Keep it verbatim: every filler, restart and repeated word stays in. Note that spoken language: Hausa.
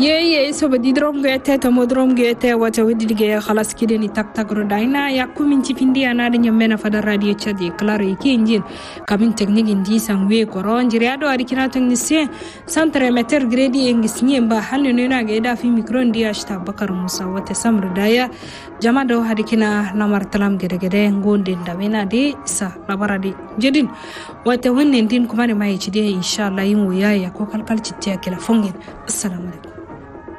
ye ye so badi drom ge te to modrom ge te wata wedi ge khalas kideni tak tak rodaina ya kuminti findi ana de nyamena fada radio chadi claro iki injin kabin technique indi sangwe koron jiri ado ari kina technicien centre meter gredi engisnye ba hanne na ge da fi micro ndi ashta bakar musa wata samr daya jama do hadi kina lamar talam gede gede ngonde ndamena de sa labaradi jedin wata wannan din kuma ne mai cide insha Allah yin wuya ya ko kalkal citte kila fongin assalamu alaikum.